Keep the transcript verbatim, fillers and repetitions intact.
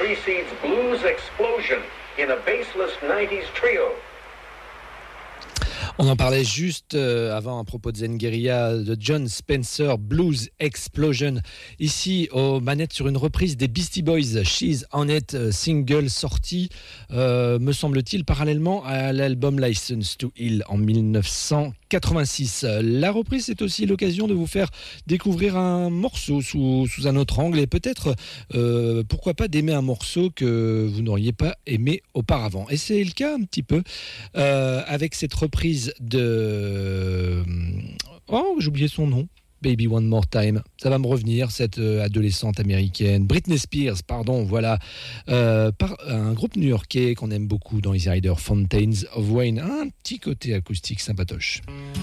precedes Blues Explosion in a baseless nineties trio. On en parlait juste euh, avant à propos de Zen Guerilla, de John Spencer, Blues Explosion, ici aux manettes sur une reprise des Beastie Boys, She's On It, euh, single sorti, euh, me semble-t-il, parallèlement à l'album License to Ill en dix-neuf cent quatre-vingt-six. La reprise, c'est aussi l'occasion de vous faire découvrir un morceau sous, sous un autre angle et peut-être, euh, pourquoi pas, d'aimer un morceau que vous n'auriez pas aimé auparavant. Et c'est le cas un petit peu euh, avec cette reprise de... Oh, j'ai oublié son nom. Baby One More Time, ça va me revenir, cette euh, adolescente américaine, Britney Spears, pardon, voilà, euh, par un groupe new-yorkais qu'on aime beaucoup dans Easy Rider, Fountains of Wayne, un petit côté acoustique sympatoche.